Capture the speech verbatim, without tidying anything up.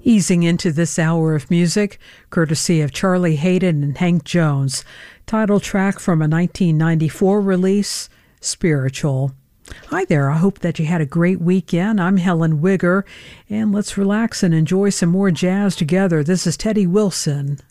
Easing into this hour of music, courtesy of Charlie Haydon and Hank Jones, title track from a nineteen ninety-four release, Spiritual. Hi there, I hope that you had a great weekend. I'm Helen Wigger, and let's relax and enjoy some more jazz together. This is Teddy Wilson.